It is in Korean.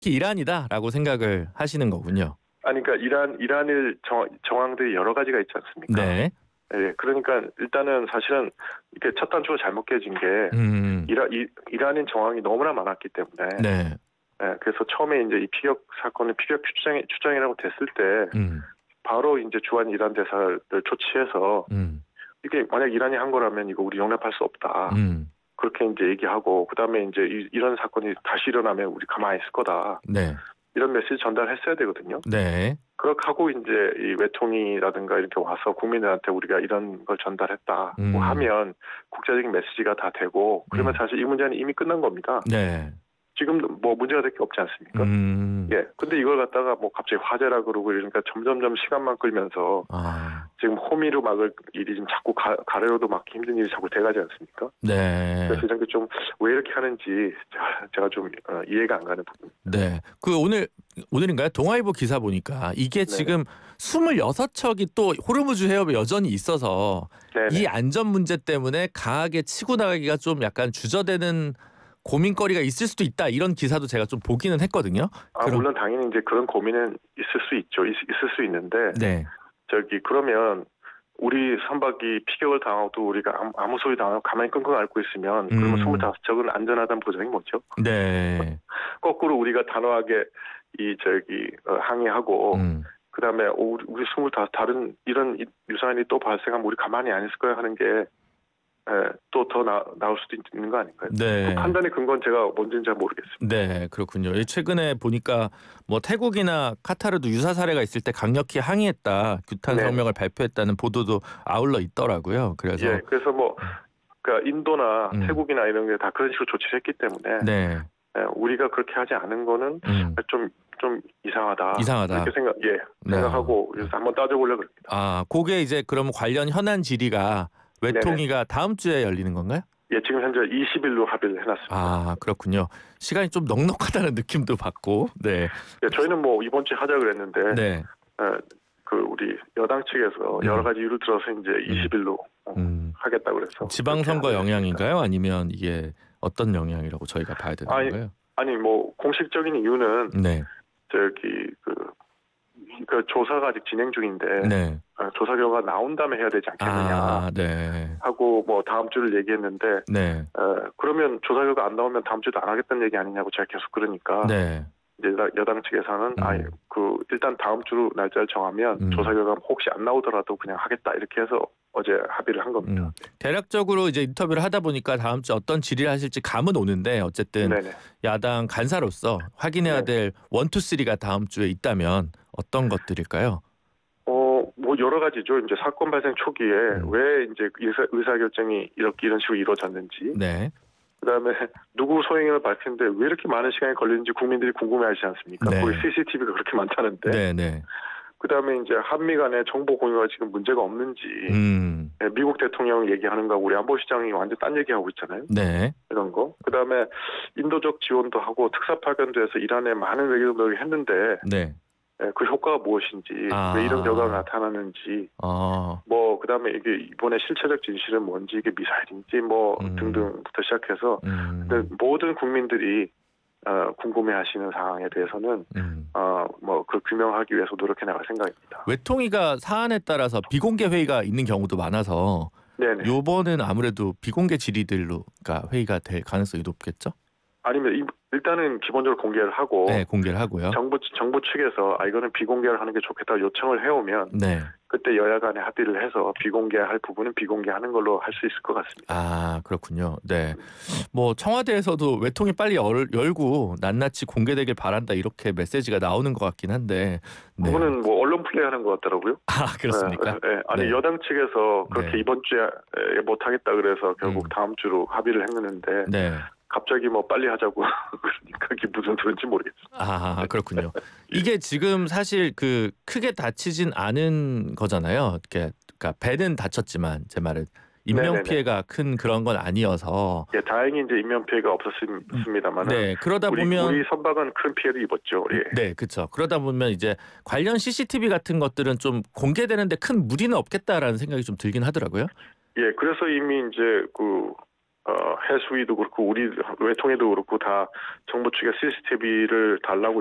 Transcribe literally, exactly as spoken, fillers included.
이란이다라고 생각을 하시는 거군요. 아니 그러니까 이란 이란일 정, 정황들이 여러 가지가 있지 않습니까? 네. 예, 그러니까 일단은 사실은 이렇게 첫 단추가 잘못 깨진 게 음. 이라, 이, 이란인 정황이 너무나 많았기 때문에 네. 예, 그래서 처음에 이제 이 피격 사건을 피격 추정, 추정이라고 됐을 때 음. 바로 이제 주한 이란 대사를 조치해서 음. 이게 만약 이란이 한 거라면 이거 우리 용납할 수 없다. 음. 그렇게 이제 얘기하고 그다음에 이제 이, 이런 사건이 다시 일어나면 우리 가만히 있을 거다. 네. 이런 메시지 전달했어야 되거든요. 네. 그렇게 하고 이제 이 외통이라든가 이렇게 와서 국민들한테 우리가 이런 걸 전달했다 음. 뭐 하면 국제적인 메시지가 다 되고 그러면 음. 사실 이 문제는 이미 끝난 겁니다. 네. 지금도 뭐 문제가 될 게 없지 않습니까? 음. 예. 근데 이걸 갖다가 뭐 갑자기 화제라 그러고 이러니까 점점점 시간만 끌면서 아. 지금 호미로 막을 일이 지금 자꾸 가, 가래로도 막기 힘든 일이 자꾸 돼가지 않습니까? 네. 그래서 이런 게 좀 왜 이렇게 하는지 제가 좀 어, 이해가 안 가는 부분. 네. 그 오늘 오늘인가요? 동아일보 기사 보니까 이게 네네. 지금 스물여섯 척이 또 호르무즈 해협에 여전히 있어서 네네. 이 안전 문제 때문에 강하게 치고 나가기가 좀 약간 주저되는 고민거리가 있을 수도 있다. 이런 기사도 제가 좀 보기는 했거든요. 아, 그럼 물론 당연히 이제 그런 고민은 있을 수 있죠. 있, 있을 수 있는데 네. 저기 그러면 우리 선박이 피격을 당하고도 우리가 아무, 아무 소리 안 하고 가만히 끙끙 앓고 있으면 그러면 음. 스물다섯 척은 안전하다는 보장이 뭐죠? 네. 거꾸로 우리가 단호하게 이 저기 어, 항의하고 음. 그다음에 오, 우리 우리 스물다섯 다른 이런 이- 유사한 일이 또 발생하면 우리 가만히 안 있을 거야 하는 게 또 더 나올 수도 있는 거 아닌가요? 네. 그 판단의 근거는 제가 뭔지는 잘 모르겠습니다. 네, 그렇군요. 최근에 보니까 뭐 태국이나 카타르도 유사 사례가 있을 때 강력히 항의했다, 규탄 네. 성명을 발표했다는 보도도 아울러 있더라고요. 그래서 예, 그래서 뭐 그러니까 인도나 음. 태국이나 이런 게 다 그런 식으로 조치를 했기 때문에 네, 예, 우리가 그렇게 하지 않은 거는 음. 좀, 좀 이상하다. 이상하다. 이렇게 생각, 예, 네. 생각하고 그래서 한번 따져보려 그럽니다. 아, 그게 이제 그럼 관련 현안 질의가 외통위가 다음 주에 열리는 건가요? 예, 지금 현재 이십 일로 합의를 해놨습니다. 아, 그렇군요. 시간이 좀 넉넉하다는 느낌도 받고, 네, 예, 저희는 뭐 이번 주에 하자 그랬는데, 네, 예, 그 우리 여당 측에서 음. 여러 가지 이유를 들어서 이제 이십 일로 음. 하겠다 그래서 지방선거 그렇게 하겠습니다. 영향인가요? 아니면 이게 어떤 영향이라고 저희가 봐야 되는 아니, 건가요? 아니 뭐 공식적인 이유는 네, 저기 그, 그 조사가 아직 진행 중인데 네. 어, 조사 결과가 나온 다음에 해야 되지 않겠느냐 아, 네. 하고 뭐 다음 주를 얘기했는데 네. 어, 그러면 조사 결과 안 나오면 다음 주도 안 하겠다는 얘기 아니냐고 제가 계속 그러니까 네. 이제 여당, 여당 측에서는 음. 아예 그 일단 다음 주 날짜를 정하면 음. 조사 결과 혹시 안 나오더라도 그냥 하겠다 이렇게 해서 어제 합의를 한 겁니다. 음. 대략적으로 이제 인터뷰를 하다 보니까 다음 주 어떤 질의를 하실지 감은 오는데 어쨌든 네네. 야당 간사로서 확인해야 네. 될 원투 쓰리가 다음 주에 있다면 어떤 것들일까요? 어, 뭐 여러 가지죠. 이제 사건 발생 초기에 음. 왜 이제 의사, 의사 결정이 이렇게 이런 식으로 이루어졌는지, 네. 그다음에 누구 소행을 밝히는데 왜 이렇게 많은 시간이 걸리는지 국민들이 궁금해하지 않습니까? 네. 거기 씨씨티비가 그렇게 많다는데. 네, 네. 그다음에 이제 한미 간의 정보 공유가 지금 문제가 없는지, 음. 예, 미국 대통령 얘기하는 거 우리 안보시장이 완전 딴 얘기하고 있잖아요. 네. 이런 거. 그다음에 인도적 지원도 하고 특사 파견도 해서 이란에 많은 외교 노력을 했는데 네. 예, 그 효과가 무엇인지, 아. 왜 이런 결과가 나타나는지, 어. 뭐 그다음에 이게 이번에 실체적 진실은 뭔지, 이게 미사일인지 뭐 음. 등등부터 시작해서 음. 근데 모든 국민들이 어, 궁금해하시는 상황에 대해서는 음. 어, 뭐 그 규명하기 위해서 노력해 나갈 생각입니다. 외통위가 사안에 따라서 비공개 회의가 있는 경우도 많아서 네네. 요번은 아무래도 비공개 질의들로 그러니까 회의가 될 가능성이 높겠죠? 아니면 이- 일단은 기본적으로 공개를 하고 네, 공개를 하고요. 정부 정부 측에서 아 이거는 비공개를 하는 게 좋겠다 요청을 해오면 네. 그때 여야 간에 합의를 해서 비공개할 부분은 비공개하는 걸로 할 수 있을 것 같습니다. 아, 그렇군요. 네. 뭐 청와대에서도 외통이 빨리 열, 열고 낱낱이 공개되길 바란다 이렇게 메시지가 나오는 것 같긴 한데. 네. 그거는 뭐 언론 플레이하는 것 같더라고요. 아, 그렇습니까? 예, 예. 아니 네. 여당 측에서 그렇게 네. 이번 주에 에, 못하겠다 그래서 결국 음. 다음 주로 합의를 했는데 네. 갑자기 뭐 빨리 하자고 그러니까 그게 무슨 소린지 모르겠어요. 아, 그렇군요. 이게 지금 사실 그 크게 다치진 않은 거잖아요. 이렇게 그러니까 배는 다쳤지만 제 말은 인명 네네네. 피해가 큰 그런 건 아니어서. 예, 다행히 이제 인명 피해가 없었습니다만은 네, 그러다 우리 보면 우리 선박은 큰 피해를 입었죠. 예. 네, 그렇죠. 그러다 보면 이제 관련 씨씨티비 같은 것들은 좀 공개되는데 큰 무리는 없겠다라는 생각이 좀 들긴 하더라고요. 예, 그래서 이미 이제 그 어, 해수위도 그렇고 우리 외통위도 그렇고 다 정부 측에 씨씨티비를 달라고